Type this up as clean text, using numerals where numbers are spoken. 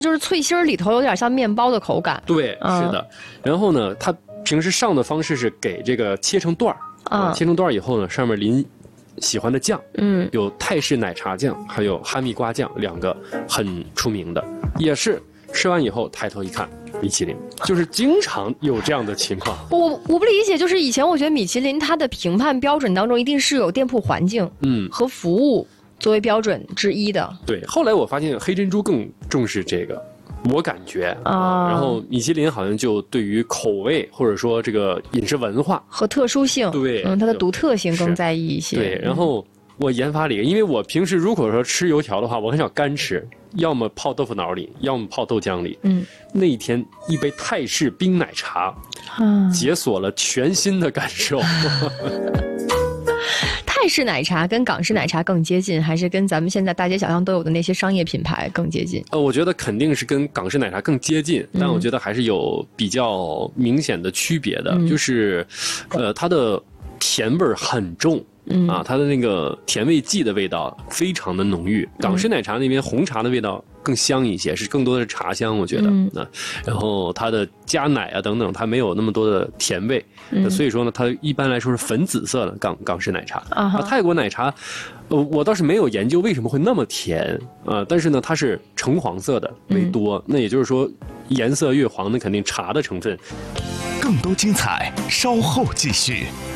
就是脆心儿里头有点像面包的口感。 对，是的。然后呢，它平时上的方式是给这个切成段儿，切成段儿以后呢，上面淋喜欢的酱，有泰式奶茶酱，还有哈密瓜酱，2个很出名的，也是吃完以后抬头一看，米其林，就是经常有这样的情况。 我不理解，就是以前我觉得米其林它的评判标准当中一定是有店铺环境，和服务作为标准之一的。 对，后来我发现黑珍珠更重视这个。我感觉然后米其林好像就对于口味或者说这个饮食文化和特殊性， 对， 它的独特性更在意一些。 对，然后我研发了一个，因为我平时如果说吃油条的话，我很少干吃，要么泡豆腐脑里，要么泡豆浆里。那一天一杯泰式冰奶茶，解锁了全新的感受。 泰式奶茶跟港式奶茶更接近，还是跟咱们现在大街小巷都有的那些商业品牌更接近？ 我觉得肯定是跟港式奶茶更接近，但我觉得还是有比较明显的区别的，就是，它的甜味很重。它的那个甜味剂的味道非常的浓郁。港式奶茶那边红茶的味道更香一些，是更多的是茶香，我觉得。然后它的加奶啊等等，它没有那么多的甜味，所以说呢，它一般来说是粉紫色的港式奶茶。泰国奶茶，我倒是没有研究为什么会那么甜但是呢，它是橙黄色的为多，那也就是说，颜色越黄，那肯定茶的成分。 更多精彩，稍后继续。